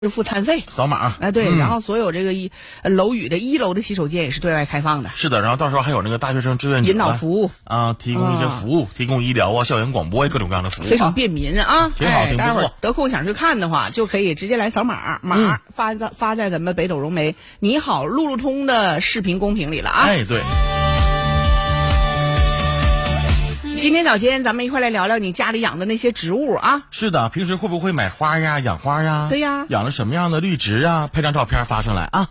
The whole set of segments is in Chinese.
支付餐费， 扫码。 对，然后所有这个楼宇的1楼的洗手间也是对外开放的。 是的，然后到时候还有那个大学生志愿者引导服务啊，提供一些服务，提供医疗啊、校园广播各种各样的服务， 非常便民啊， 挺好，挺不错。 待会儿得空想去看的话，就可以直接来扫码，发在咱们北斗融媒你好路路通的视频公屏里了啊。 对。 今天早间咱们一块来聊聊你家里养的那些植物啊。 是的，平时会不会买花呀、养花呀？ 对呀。 养了什么样的绿植啊？拍张照片发上来啊。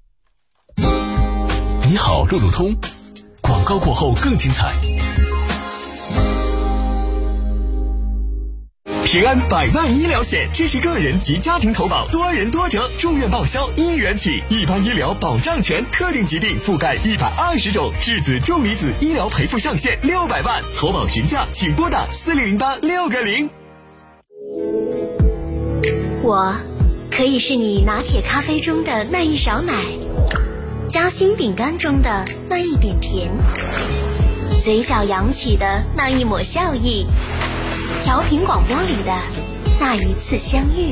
你好路路通，广告过后更精彩。平安100万医疗险支持个人及家庭投保，多人多折，住院报销1元起，一般医疗保障权，特定疾病覆盖120种，质子重离子医疗赔付上限600万，投保询价请拨打4008-6个0。 我可以是你拿铁咖啡中的那一勺奶，夹心饼干中的那一点甜，嘴角扬起的那一抹笑意，调频广播里的那一次相遇。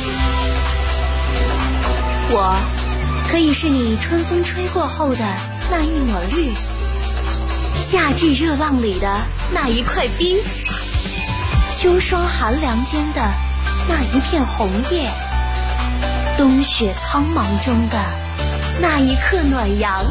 我可以是你春风吹过后的那一抹绿，夏至热浪里的那一块冰，秋霜寒凉间的那一片红叶，冬雪苍茫中的那一刻暖阳。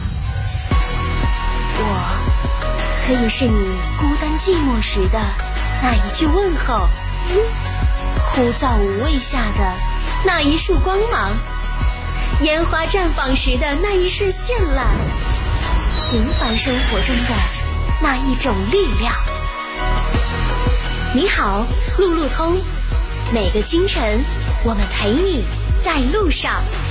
我可以是你孤单寂寞时的那一句问候，枯燥无味下的那一束光芒，烟花绽放时的那一瞬绚烂，平凡生活中的那一种力量。你好路路通，每个清晨我们陪你在路上。